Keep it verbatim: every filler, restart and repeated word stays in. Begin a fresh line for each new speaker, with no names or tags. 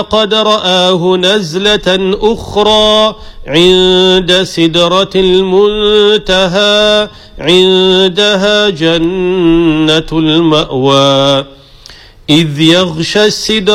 قد رآه نزلة أخرى عند سدرة المنتهى عندها جنة المأوى إذ يغشى السدرة